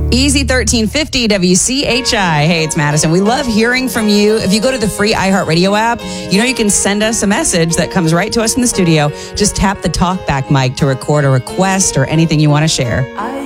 Easy 1350 WCHI. Hey, it's Madison. We love hearing from you. If you go to the free iHeartRadio app, you can send us a message that comes right to us in the studio. Just tap the talkback mic to record a request or anything you want to share.